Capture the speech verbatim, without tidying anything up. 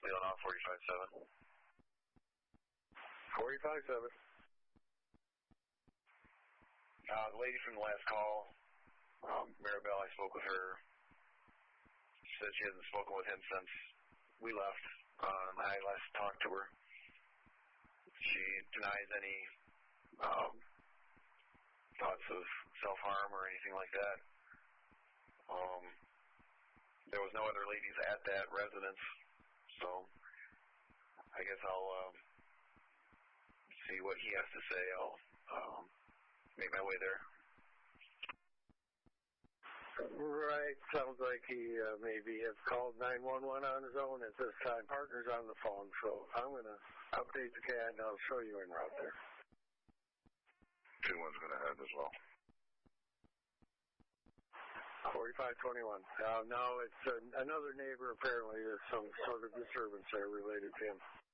Leonov, forty-five seven. forty-five seven. Uh, the lady from the last call, um, Maribel, I spoke with her. She said she hasn't spoken with him since we left. Um, I last talked to her. She denies any um, thoughts of self-harm or anything like that. Um, there was no other ladies at that residence, so I guess I'll um, see what he has to say. I'll um, make my way there. Right. Sounds like he uh, maybe has called nine one one on his own at this time. Partner's on the phone, so I'm going to update the cat and I'll show you en route there. two one's going to head as well. forty-five twenty-one. Uh, no, it's uh, another neighbor apparently. There's some sort of disturbance there related to him.